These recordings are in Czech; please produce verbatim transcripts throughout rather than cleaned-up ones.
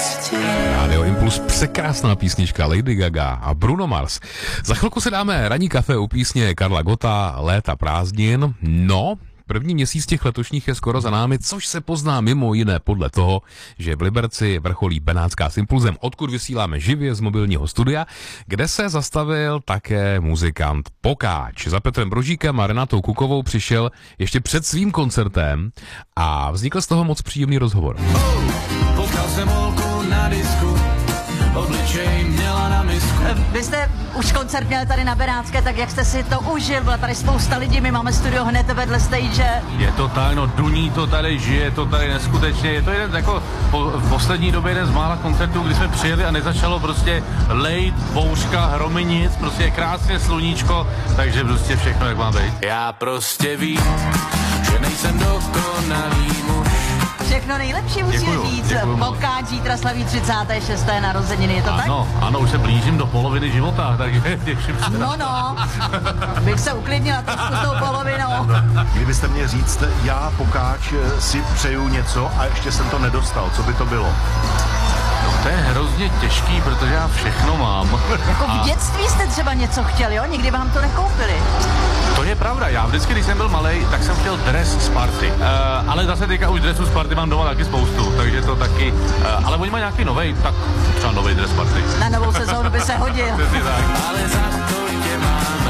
Radio Impuls, překrásná písnička Lady Gaga a Bruno Mars. Za chvilku si dáme ranní kafe u písně Karla Gotta Léta prázdnin. No, první měsíc těch letošních je skoro za námi, což se pozná mimo jiné podle toho, že v Liberci vrcholí Benátská s Impulzem, odkud vysíláme živě z mobilního studia, kde se zastavil také muzikant Pokáč. Za Petrem Brožíkem a Renatou Kukovou přišel ještě před svým koncertem a vznikl z toho moc příjemný rozhovor. Oh, potkal jsem holku na disku, obličej měla na misku. Vy jste už koncert měli tady na Benátské, tak jak jste si to užil? Byla tady spousta lidí, my máme studio hned vedle stage. Je to tak, no duní to tady, žije to tady neskutečně. Je to jeden jako po, v poslední době jeden z mála koncertů, kdy jsme přijeli a nezačalo prostě lejt, bouřka, hromy, nic, prostě je krásně sluníčko, takže prostě všechno jak má být. Já prostě vím, že nejsem dokonalý muž. Všechno nejlepší musím Děkuju, říct. děkuju moc. Pokáč zítra slaví třicáté šesté narozeniny, je to tak? Ano, ano, už se blížím do poloviny života, takže těším se. No, no, bych se uklidnila trošku s tou polovinou. Kdybyste mě říct, já Pokáč si přeju něco a ještě jsem to nedostal, co by to bylo? No, to je hrozně těžký, protože já všechno mám. Jako v dětství jste třeba něco chtěli, jo? Nikdy vám to nekoupili. To je pravda, já vždycky, když jsem byl malej, tak jsem chtěl dres Sparty. Uh, ale zase teďka už dresu Sparty mám doma taky spoustu, takže to taky. Uh, ale oni mají nějaký novej, tak třeba novej dres Sparty. Na novou sezónu by se hodil. Přesně tak. Ale za to tě mám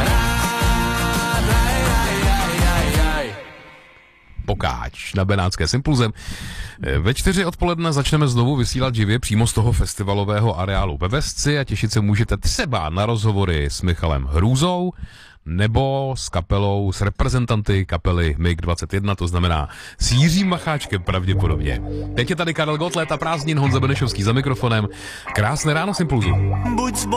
rád. Aj, aj, aj, aj, aj. Pokáč na Benátské s Impulzem. Ve čtyři odpoledne začneme znovu vysílat živě přímo z toho festivalového areálu ve Vesci a těšit se můžete třeba na rozhovory s Michalem Hrůzou nebo s kapelou, s reprezentanty kapely M I G dvacet jedna, to znamená s Jiřím Macháčkem pravděpodobně. Teď je tady Karel Gott, Léta prázdnin, Honza Benešovský za mikrofonem. Krásné ráno s Impulzu. Buď